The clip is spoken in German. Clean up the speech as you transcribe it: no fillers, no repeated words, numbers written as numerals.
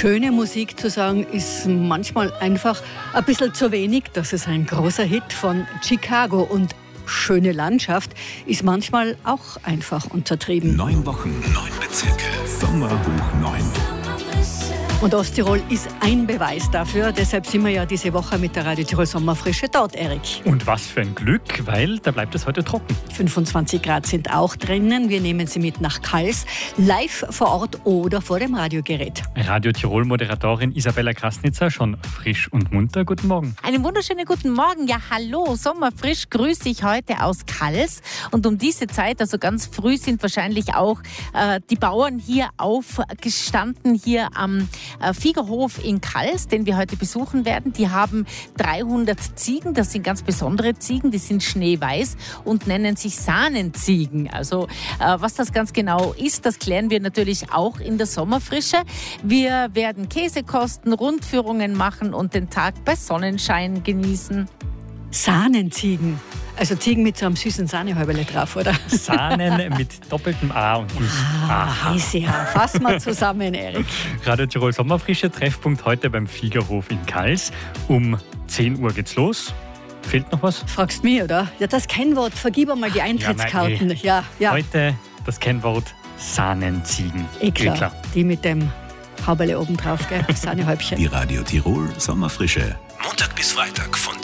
Schöne Musik zu sagen, ist manchmal einfach ein bisschen zu wenig. Das ist ein großer Hit von Chicago. Und schöne Landschaft ist manchmal auch einfach untertrieben. 9 Wochen, 9 Bezirke, Sommer hoch 9. Und Osttirol ist ein Beweis dafür. Deshalb sind wir ja diese Woche mit der Radio Tirol Sommerfrische dort, Erik. Und was für ein Glück, weil da bleibt es heute trocken. 25 Grad sind auch drinnen. Wir nehmen Sie mit nach Kals, live vor Ort oder vor dem Radiogerät. Radio Tirol-Moderatorin Isabella Krasnitzer, schon frisch und munter. Guten Morgen. Einen wunderschönen guten Morgen. Ja, hallo, sommerfrisch grüße ich heute aus Kals. Und um diese Zeit, also ganz früh, sind wahrscheinlich auch die Bauern hier aufgestanden, hier am Viehhof in Kals, den wir heute besuchen werden. Die haben 300 Ziegen, das sind ganz besondere Ziegen, die sind schneeweiß und nennen sich Sahnenziegen. Also was das ganz genau ist, das klären wir natürlich auch in der Sommerfrische. Wir werden Käse kosten, Rundführungen machen und den Tag bei Sonnenschein genießen. Sahnenziegen. Also Ziegen mit so einem süßen Sahnehäuberle drauf, oder? Sahnen mit doppeltem A und nicht A. Heiße Haar. Fassen wir zusammen, Erik. Radio Tirol Sommerfrische, Treffpunkt heute beim Viehhof in Kals. Um 10 Uhr geht's los. Fehlt noch was? Fragst mich, oder? Ja, das Kennwort. Vergib einmal die Eintrittskarten. Ja. Heute das Kennwort Sahnenziegen. Klar. Die mit dem Hauberle oben drauf, gell? Sahnehäubchen. Die Radio Tirol Sommerfrische. Montag bis Freitag von